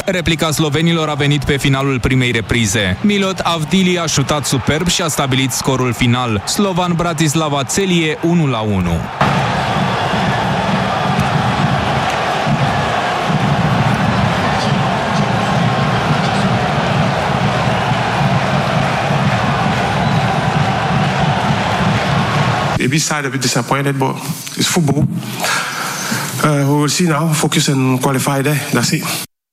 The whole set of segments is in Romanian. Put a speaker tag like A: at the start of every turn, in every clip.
A: Replica slovenilor a venit pe finalul primei reprize. Milot Avdili a șutat superb și a stabilit scorul final. Slovan Bratislava Celie 1-1.
B: A bit sad, a bit disappointed, but it's football. We will see now. Focus and qualify there. That's it.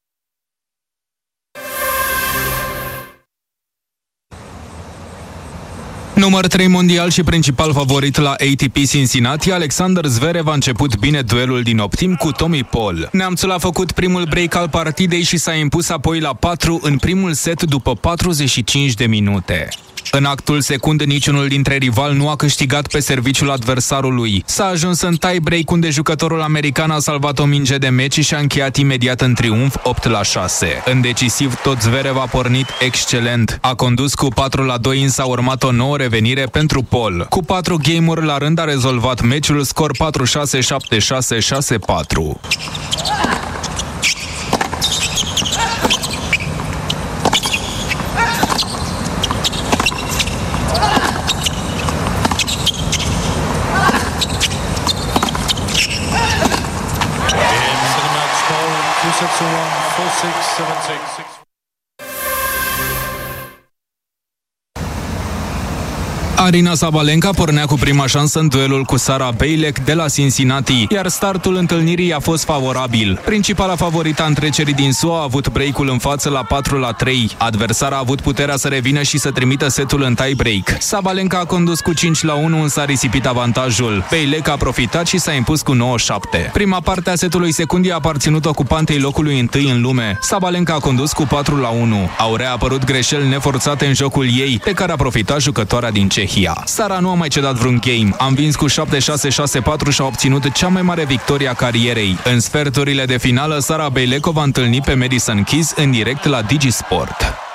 A: Număr 3 mondial și principal favorit la ATP Cincinnati, Alexander Zverev a început bine duelul din optim cu Tommy Paul. Neamțul a făcut primul break al partidei și s-a impus apoi la 4 în primul set după 45 de minute. În actul secund, niciunul dintre rivali nu a câștigat pe serviciul adversarului. S-a ajuns în tie-break, unde jucătorul american a salvat o minge de meci și a încheiat imediat în triumf 8-6. În decisiv, tot Zverev a pornit excelent. A condus cu 4-2, însă a urmat o nouă revenire pentru Paul. Cu 4 game-uri la rând a rezolvat meciul, scor 4-6, 7-6, 6-4. Arina Sabalenka pornea cu prima șansă în duelul cu Sara Bejlek de la Cincinnati, iar startul întâlnirii a fost favorabil. Principala favorită a întrecerii din SUA a avut break-ul în față la 4-3. Adversara a avut puterea să revină și să trimită setul în tie-break. Sabalenka a condus cu 5-1, însă a risipit avantajul. Bejlek a profitat și s-a impus cu 9-7. Prima parte a setului secundii a aparținut ocupantei locului întâi în lume. Sabalenka a condus cu 4-1. Au reapărut greșeli neforțate în jocul ei, de care a profitat jucătoarea din Cehia. Sara nu a mai cedat vreun game. A învins cu 7-6, 6-4 și a obținut cea mai mare victorie a carierei. În sferturile de finală, Sara Bejlek va întâlni pe Madison Keys în direct la Digisport.